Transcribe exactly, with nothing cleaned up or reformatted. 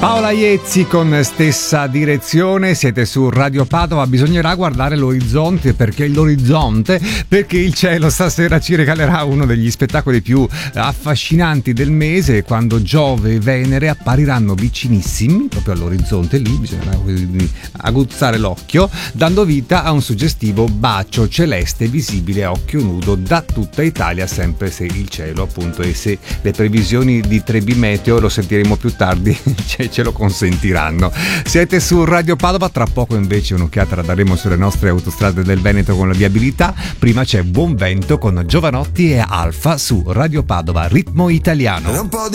Paola Iezzi con Stessa Direzione, siete su Radio Padova. Bisognerà guardare l'orizzonte, perché l'orizzonte perché il cielo stasera ci regalerà uno degli spettacoli più affascinanti del mese, quando Giove e Venere appariranno vicinissimi proprio all'orizzonte. Lì bisognerà aguzzare l'occhio, dando vita a un suggestivo bacio celeste visibile a occhio nudo da tutta Italia, sempre se il cielo appunto e se le previsioni di Trebi Meteo, lo sentiremo più tardi, ce lo consentiranno. Siete su Radio Padova, tra poco invece un'occhiata la daremo sulle nostre autostrade del Veneto con la viabilità. Prima c'è Buon Vento con Giovanotti e Alfa su Radio Padova, ritmo italiano.